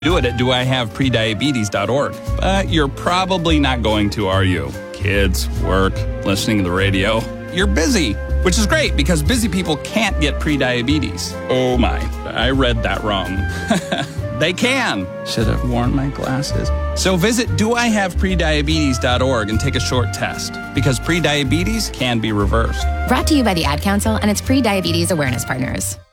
Do it at doihaveprediabetes.org. But you're probably not going to, are you? Kids, work, listening to the radio. You're busy, which is great because busy people can't get prediabetes. Oh my, I read that wrong. They can. Should have worn my glasses. So visit doihaveprediabetes.org and take a short test because prediabetes can be reversed. Brought to you by the Ad Council and its Pre-Diabetes Awareness Partners.